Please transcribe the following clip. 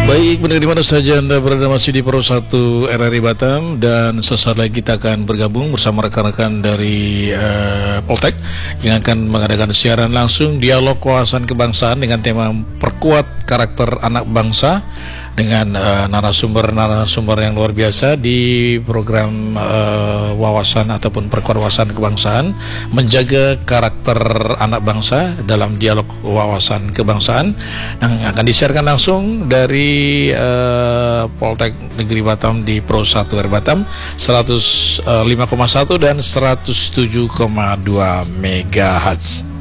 Baik, benar di mana saja Anda berada, masih di Pro 1 RRI Batam, dan sesaat lagi kita akan bergabung bersama rekan-rekan dari Poltek yang akan mengadakan siaran langsung dialog wawasan kebangsaan dengan tema perkuat karakter anak bangsa dengan narasumber-narasumber yang luar biasa di program wawasan ataupun perkuat wawasan kebangsaan, menjaga karakter anak bangsa dalam dialog wawasan kebangsaan yang akan disiarkan langsung dari Poltek Negeri Batam di Pro 1 RRI Batam 105,1 dan 107,2 MHz.